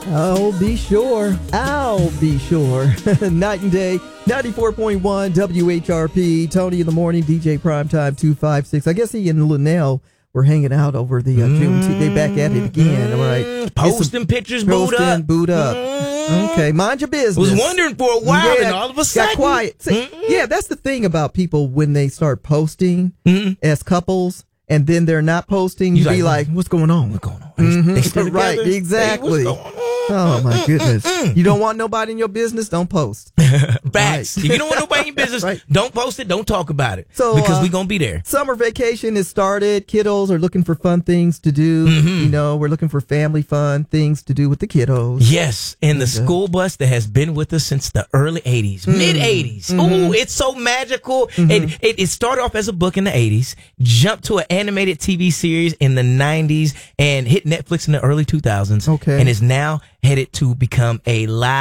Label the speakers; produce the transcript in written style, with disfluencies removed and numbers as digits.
Speaker 1: I'll be sure. Night and day, 94.1 WHRP. Tony in the morning, DJ Primetime 256. I guess he and Linnell were hanging out over the Juneteenth. They back at it again, all right?
Speaker 2: Posting pictures, boot up.
Speaker 1: Okay, mind your business.
Speaker 2: Was wondering for a while, and all of a sudden,
Speaker 1: got quiet. Yeah, that's the thing about people when they start posting as couples, and then they're not posting. You be like, "What's going on?
Speaker 2: What's going on?" They still together?
Speaker 1: Right, exactly.
Speaker 2: Hey, what's going on?
Speaker 1: Oh my goodness! You don't want nobody in your business? Don't post.
Speaker 2: Facts.
Speaker 1: Right.
Speaker 2: If you don't want nobody in your business,
Speaker 1: Right.
Speaker 2: Don't post it. Don't talk about it.
Speaker 1: So,
Speaker 2: because we're gonna be there.
Speaker 1: Summer vacation has started. Kiddos are looking for fun things to do. You know, we're looking for family fun things to do with the kiddos.
Speaker 2: Yes, and the school bus that has been with us since the early 80s, mid 80s. Ooh, it's so magical. It started off as a book in the 80s, jumped to an animated TV series in the 90s, and hit Netflix in the early 2000s.
Speaker 1: Okay.
Speaker 2: And is now headed to become a live